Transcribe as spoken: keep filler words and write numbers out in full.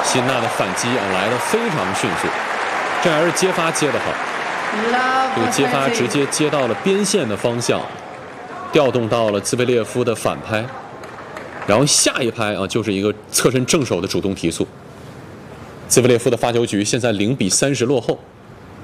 辛纳的反击啊来得非常迅速，这还是接发接得好，这个接发直接接到了边线的方向，调动到了兹维列夫的反拍，然后下一拍啊就是一个侧身正手的主动提速。兹维列夫的发球局现在零比三十落后。